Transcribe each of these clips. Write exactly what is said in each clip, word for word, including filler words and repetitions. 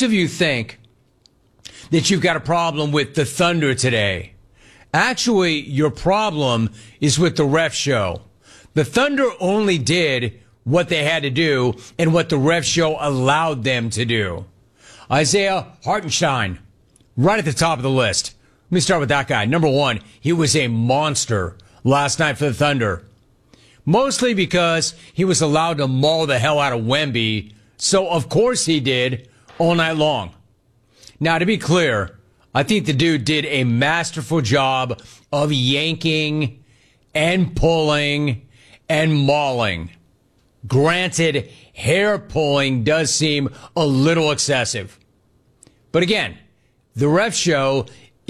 most of you think that you've got a problem with the Thunder today. Actually, your problem is with the ref show. The Thunder only did what they had to do and what the ref show allowed them to do. Isaiah Hartenstein, right at the top of the list. Let me start with that guy. Number one, he was a monster last night for the Thunder. Mostly because he was allowed to maul the hell out of Wemby, so of course he did all night long. Now, to be clear, I think the dude did a masterful job of yanking and pulling and mauling. Granted, hair pulling does seem a little excessive. But again, the ref show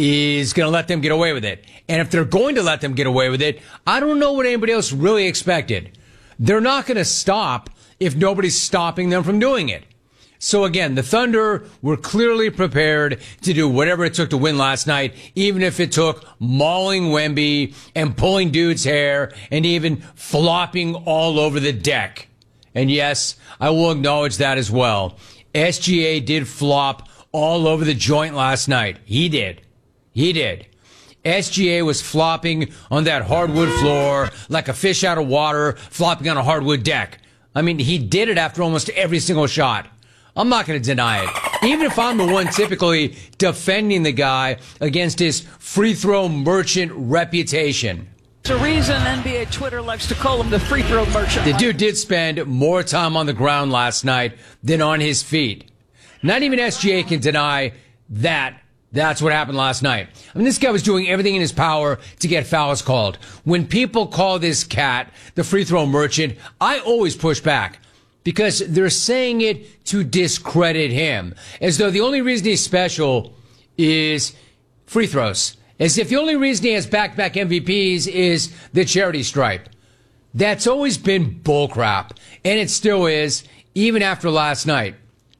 is going to let them get away with it. And if they're going to let them get away with it, I don't know what anybody else really expected. They're not going to stop if nobody's stopping them from doing it. So again, the Thunder were clearly prepared to do whatever it took to win last night, even if it took mauling Wemby and pulling dude's hair and even flopping all over the deck. And yes, I will acknowledge that as well. S G A did flop all over the joint last night. He did. He did. S G A was flopping on that hardwood floor like a fish out of water, flopping on a hardwood deck. I mean, he did it after almost every single shot. I'm not going to deny it. Even if I'm the one typically defending the guy against his free throw merchant reputation. There's a reason N B A Twitter likes to call him the free throw merchant. The dude did spend more time on the ground last night than on his feet. Not even S G A can deny that. That's what happened last night. I mean, this guy was doing everything in his power to get fouls called. When people call this cat the free throw merchant, I always push back. Because they're saying it to discredit him. As though the only reason he's special is free throws. As if the only reason he has back-to-back M V Ps is the charity stripe. That's always been bullcrap. And it still is, even after last night.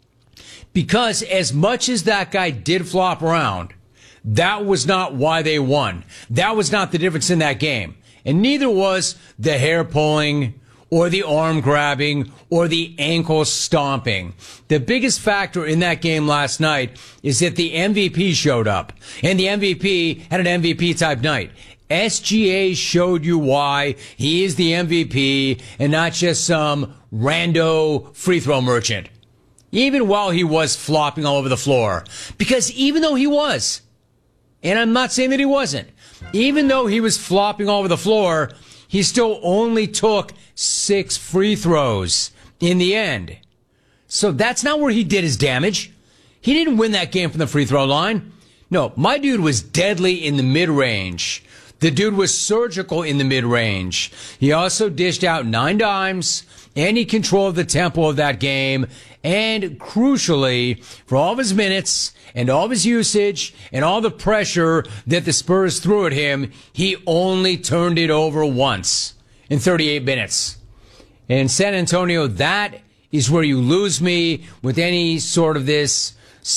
Because as much as that guy did flop around, that was not why they won. That was not the difference in that game. And neither was the hair pulling, or the arm grabbing, or the ankle stomping. The biggest factor in that game last night is that the M V P showed up. And the M V P had an M V P type night. S G A showed you why he is the M V P and not just some rando free throw merchant. Even while he was flopping all over the floor. Because even though he was, and I'm not saying that he wasn't, even though he was flopping all over the floor, he still only took six free throws in the end. So that's not where he did his damage. He didn't win that game from the free throw line. No, my dude was deadly in the mid-range. The dude was surgical in the mid-range. He also dished out nine dimes, and he controlled the tempo of that game. And crucially, for all of his minutes and all of his usage and all the pressure that the Spurs threw at him, he only turned it over once in thirty-eight minutes. In San Antonio, that is where you lose me with any sort of this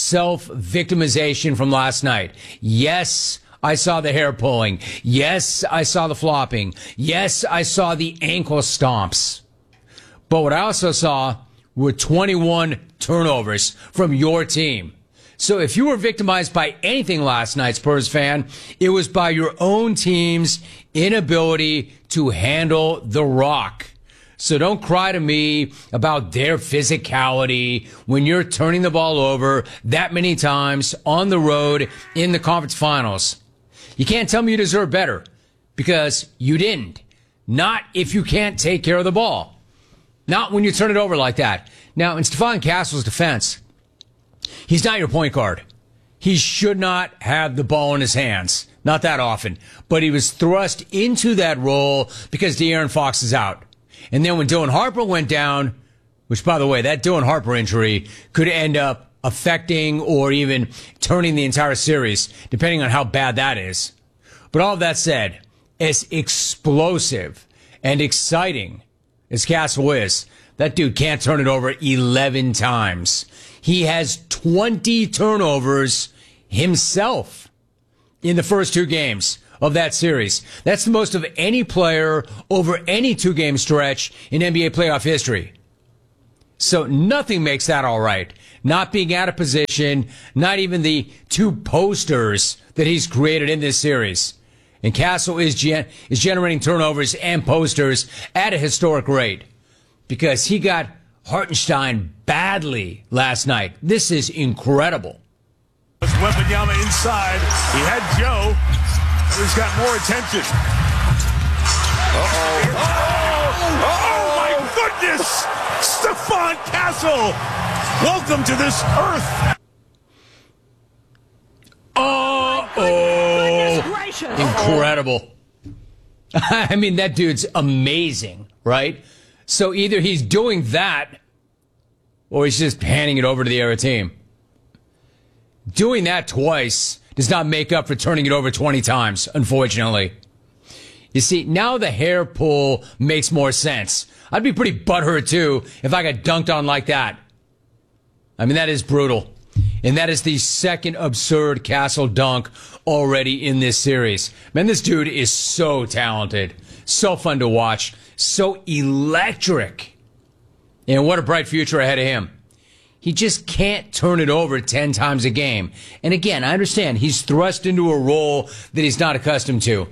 self-victimization from last night. Yes, I saw the hair pulling. Yes, I saw the flopping. Yes, I saw the ankle stomps. But what I also saw were twenty-one turnovers from your team. So if you were victimized by anything last night, Spurs fan, it was by your own team's inability to handle the rock. So don't cry to me about their physicality when you're turning the ball over that many times on the road in the conference finals. You can't tell me you deserve better because you didn't. Not if you can't take care of the ball. Not when you turn it over like that. Now, in Stephon Castle's defense, he's not your point guard. He should not have the ball in his hands. Not that often. But he was thrust into that role because De'Aaron Fox is out. And then when Dylan Harper went down, which, by the way, that Dylan Harper injury could end up affecting or even turning the entire series, depending on how bad that is. But all of that said, as explosive and exciting as Castle is, that dude can't turn it over eleven times. He has twenty turnovers himself in the first two games of that series. That's the most of any player over any two-game stretch in N B A playoff history. So nothing makes that all right. Not being out of position, not even the two posters that he's created in this series. And Castle is gen- is generating turnovers and posters at a historic rate because he got Hartenstein badly last night. This is incredible. Wembanyama inside. He had Joe. He's got more attention. Uh-oh. Oh, oh my goodness! Stephon Castle! Welcome to this earth. Oh, oh, incredible. I mean, that dude's amazing, right? So either he's doing that or he's just handing it over to the other team. Doing that twice does not make up for turning it over twenty times, unfortunately. You see, now the hair pull makes more sense. I'd be pretty butthurt, too, if I got dunked on like that. I mean, that is brutal. And that is the second absurd Castle dunk already in this series. Man, this dude is so talented. So fun to watch. So electric. And what a bright future ahead of him. He just can't turn it over ten times a game. And again, I understand he's thrust into a role that he's not accustomed to.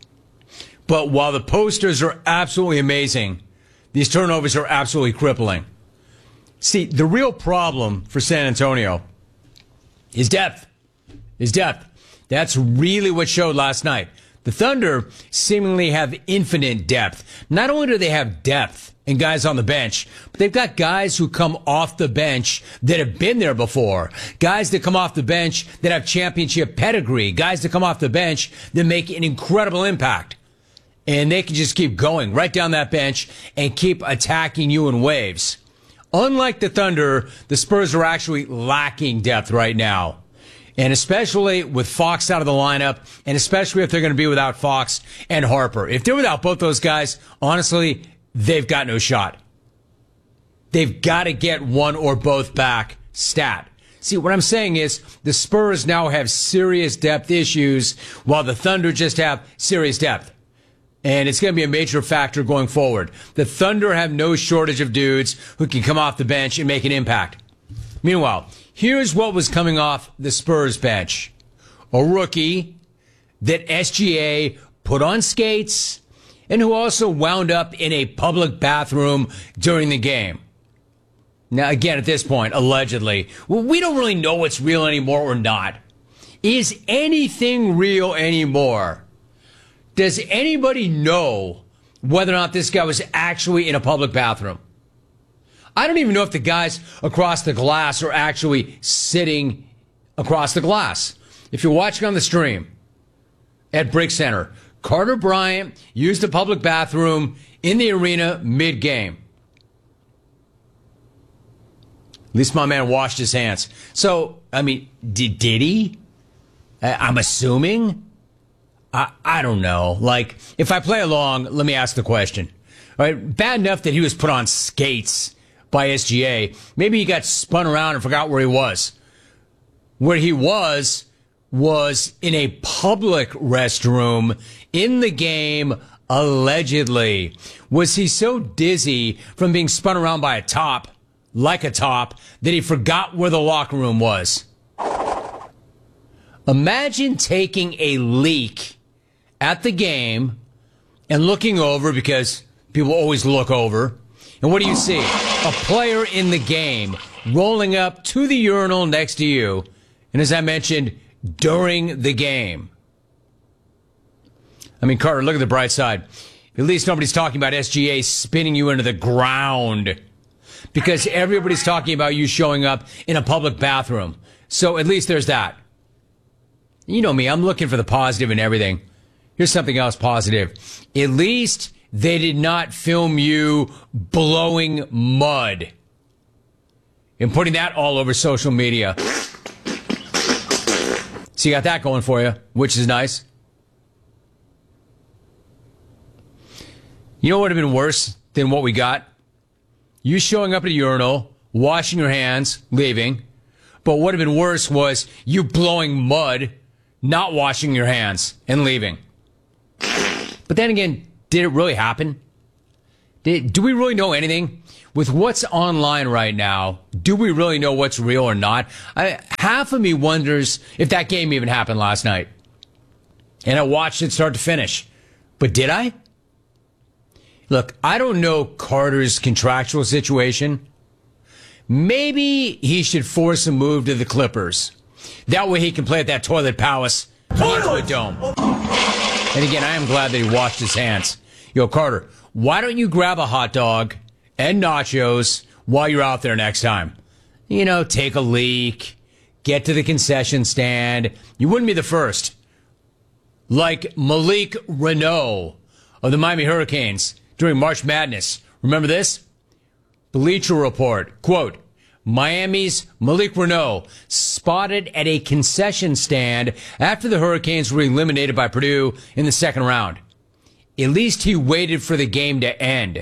But while the posters are absolutely amazing, these turnovers are absolutely crippling. See, the real problem for San Antonio is depth. Is depth. That's really what showed last night. The Thunder seemingly have infinite depth. Not only do they have depth and guys on the bench, but they've got guys who come off the bench that have been there before. Guys that come off the bench that have championship pedigree. Guys that come off the bench that make an incredible impact. And they can just keep going right down that bench and keep attacking you in waves. Unlike the Thunder, the Spurs are actually lacking depth right now. And especially with Fox out of the lineup, and especially if they're going to be without Fox and Harper. If they're without both those guys, honestly, they've got no shot. They've got to get one or both back stat. See, what I'm saying is the Spurs now have serious depth issues while the Thunder just have serious depth. And it's going to be a major factor going forward. The Thunder have no shortage of dudes who can come off the bench and make an impact. Meanwhile, here's what was coming off the Spurs bench. A rookie that S G A put on skates and who also wound up in a public bathroom during the game. Now, again, at this point, allegedly, well, we don't really know what's real anymore or not. Is anything real anymore? Does anybody know whether or not this guy was actually in a public bathroom? I don't even know if the guys across the glass are actually sitting across the glass. If you're watching on the stream at Brick Center, Carter Bryant used the public bathroom in the arena mid-game. At least my man washed his hands. So, I mean, did, did he? I'm assuming. I, I don't know. Like, if I play along, let me ask the question. All right, bad enough that he was put on skates by S G A. Maybe he got spun around and forgot where he was. Where he was was in a public restroom in the game, allegedly. Was he so dizzy from being spun around by a top, like a top, that he forgot where the locker room was? Imagine taking a leak at the game and looking over, because people always look over. And what do you see? A player in the game rolling up to the urinal next to you. And as I mentioned, during the game. I mean, Carter, look at the bright side. At least nobody's talking about S G A spinning you into the ground, because everybody's talking about you showing up in a public bathroom. So at least there's that. You know me, I'm looking for the positive in everything. Here's something else positive. At least they did not film you blowing mud and putting that all over social media. So you got that going for you, which is nice. You know what would have been worse than what we got? You showing up at a urinal, washing your hands, leaving. But what would have been worse was you blowing mud, not washing your hands, and leaving. But then again, did it really happen? Do we really know anything? With what's online right now, do we really know what's real or not? I, half of me wonders if that game even happened last night. And I watched it start to finish. But did I? Look, I don't know Carter's contractual situation. Maybe he should force a move to the Clippers. That way he can play at that toilet palace onto a dome. And again, I am glad that he washed his hands. Yo, Carter, why don't you grab a hot dog and nachos while you're out there next time? You know, take a leak, get to the concession stand. You wouldn't be the first. Like Malik Renault of the Miami Hurricanes during March Madness. Remember this? Bleacher Report, quote, Miami's Malik Renault spotted at a concession stand after the Hurricanes were eliminated by Purdue in the second round. At least he waited for the game to end.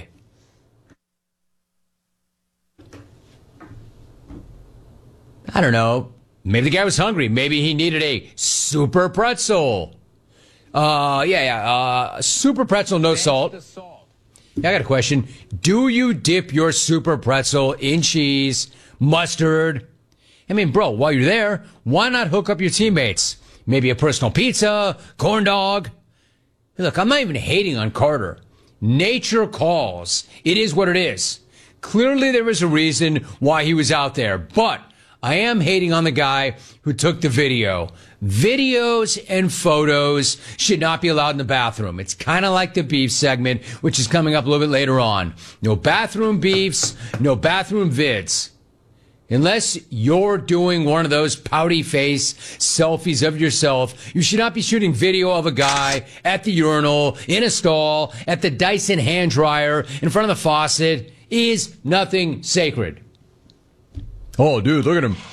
I don't know. Maybe the guy was hungry. Maybe he needed a super pretzel. Uh, yeah, yeah. Uh, super pretzel, no salt. Yeah, I got a question. Do you dip your super pretzel in cheese, mustard? I mean, bro, while you're there, why not hook up your teammates? Maybe a personal pizza, corn dog. Look, I'm not even hating on Carter. Nature calls. It is what it is. Clearly there was a reason why he was out there, but I am hating on the guy who took the video. Videos and photos should not be allowed in the bathroom. It's kind of like the beef segment, which is coming up a little bit later on. No bathroom beefs, no bathroom vids. Unless you're doing one of those pouty face selfies of yourself, you should not be shooting video of a guy at the urinal, in a stall, at the Dyson hand dryer, in front of the faucet. Is nothing sacred. Oh, dude, look at him.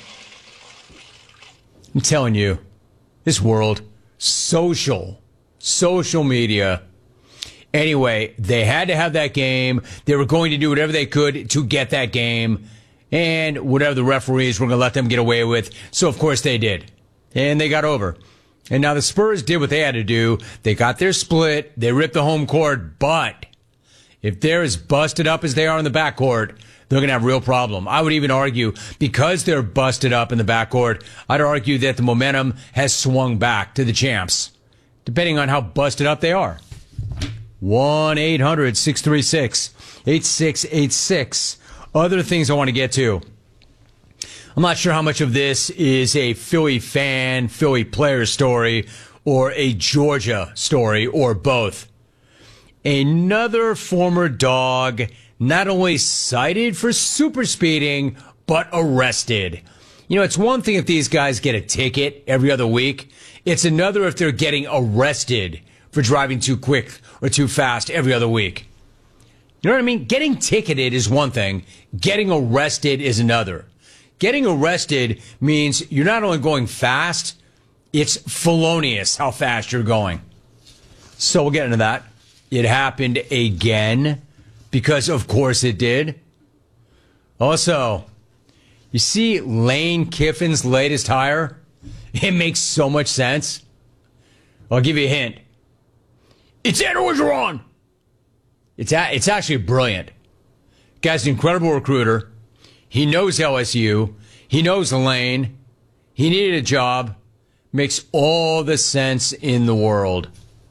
I'm telling you, this world, social, social media. Anyway, they had to have that game. They were going to do whatever they could to get that game. And whatever the referees were going to let them get away with. So, of course, they did. And they got over. And now the Spurs did what they had to do. They got their split. They ripped the home court. But if they're as busted up as they are in the backcourt, they're going to have a real problem. I would even argue, because they're busted up in the backcourt, I'd argue that the momentum has swung back to the champs, depending on how busted up they are. one eight hundred six three six eight six eight six. Other things I want to get to. I'm not sure how much of this is a Philly fan, Philly player story, or a Georgia story, or both. Another former dog not only cited for super speeding, but arrested. You know, it's one thing if these guys get a ticket every other week. It's another if they're getting arrested for driving too quick or too fast every other week. You know what I mean? Getting ticketed is one thing. Getting arrested is another. Getting arrested means you're not only going fast, it's felonious how fast you're going. So we'll get into that. It happened again, because of course it did. Also, you see Lane Kiffin's latest hire? It makes so much sense. I'll give you a hint. It's Ed Orgeron. It's a, it's actually brilliant. Guy's an incredible recruiter. He knows L S U. He knows Lane. He needed a job. Makes all the sense in the world.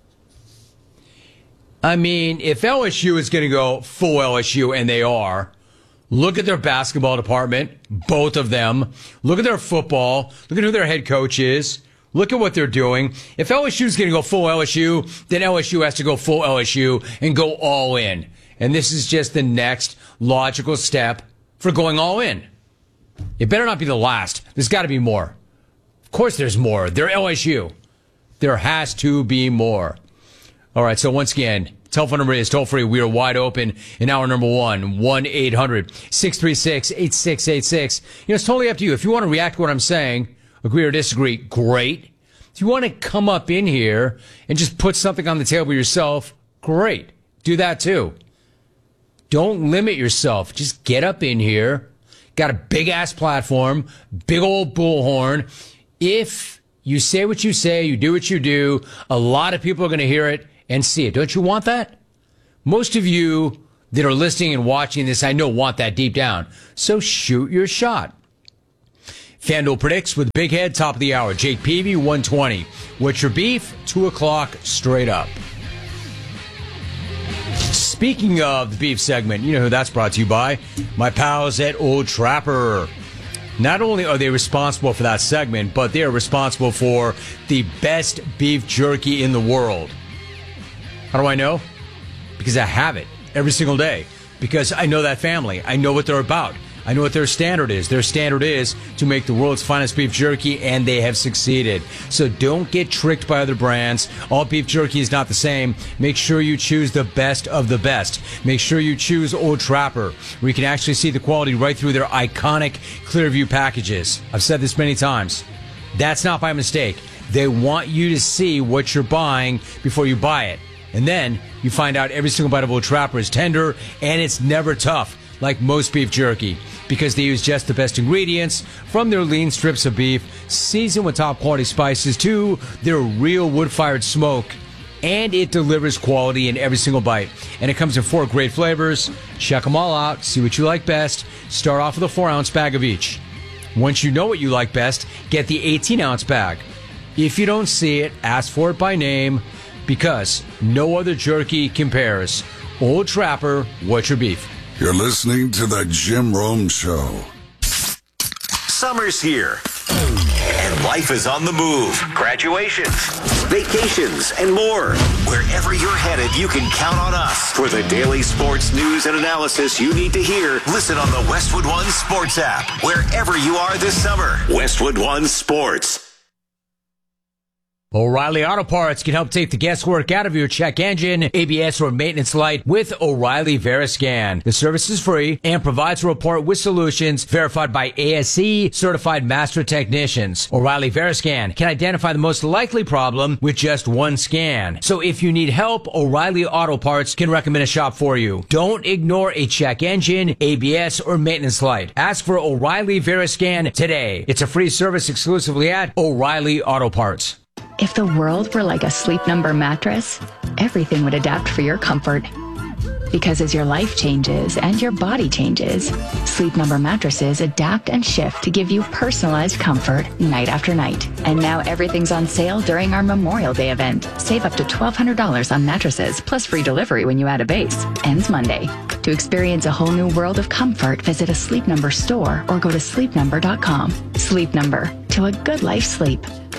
I mean, if L S U is going to go full L S U, and they are, look at their basketball department, both of them. Look at their football. Look at who their head coach is. Look at what they're doing. If L S U is going to go full L S U, then L S U has to go full L S U and go all in. And this is just the next logical step for going all in. It better not be the last. There's got to be more. Of course there's more. They're L S U. There has to be more. All right, so once again, telephone number is toll-free. We are wide open in hour number one, one eight hundred six three six eight six eight six. You know, it's totally up to you. If you want to react to what I'm saying, agree or disagree, great. If you want to come up in here and just put something on the table yourself, great. Do that too. Don't limit yourself. Just get up in here. Got a big-ass platform, big old bullhorn. If you say what you say, you do what you do, a lot of people are going to hear it and see it. Don't you want that? Most of you that are listening and watching this, I know, want that deep down. So shoot your shot. FanDuel predicts with Big Head, top of the hour. Jake Peavy, one twenty. What's your beef? two o'clock, straight up. Speaking of the beef segment, you know who that's brought to you by? My pals at Old Trapper. Not only are they responsible for that segment, but they are responsible for the best beef jerky in the world. How do I know? Because I have it every single day. Because I know that family. I know what they're about. I know what their standard is. Their standard is to make the world's finest beef jerky, and they have succeeded. So don't get tricked by other brands. All beef jerky is not the same. Make sure you choose the best of the best. Make sure you choose Old Trapper, where you can actually see the quality right through their iconic Clearview packages. I've said this many times. That's not by mistake. They want you to see what you're buying before you buy it. And then you find out every single bite of Old Trapper is tender, and it's never tough, like most beef jerky, because they use just the best ingredients from their lean strips of beef, seasoned with top quality spices, to their real wood-fired smoke, and it delivers quality in every single bite. And it comes in four great flavors. Check them all out, see what you like best. Start off with a four-ounce bag of each. Once you know what you like best, get the eighteen-ounce bag. If you don't see it, ask for it by name, because no other jerky compares. Old Trapper, what's your beef? You're listening to the Jim Rome Show. Summer's here, and life is on the move. Graduations, vacations, and more. Wherever you're headed, you can count on us for the daily sports news and analysis you need to hear. Listen on the Westwood One Sports app, wherever you are this summer. Westwood One Sports. O'Reilly Auto Parts can help take the guesswork out of your check engine, A B S, or maintenance light with O'Reilly Veriscan. The service is free and provides a report with solutions verified by A S C certified master technicians. O'Reilly Veriscan can identify the most likely problem with just one scan. So if you need help, O'Reilly Auto Parts can recommend a shop for you. Don't ignore a check engine, A B S, or maintenance light. Ask for O'Reilly Veriscan today. It's a free service exclusively at O'Reilly Auto Parts. If the world were like a Sleep Number mattress, everything would adapt for your comfort. Because as your life changes and your body changes, Sleep Number mattresses adapt and shift to give you personalized comfort night after night. And now everything's on sale during our Memorial Day event. Save up to twelve hundred dollars on mattresses, plus free delivery when you add a base. Ends Monday. To experience a whole new world of comfort, visit a Sleep Number store or go to sleep number dot com. Sleep Number. To a good life sleep.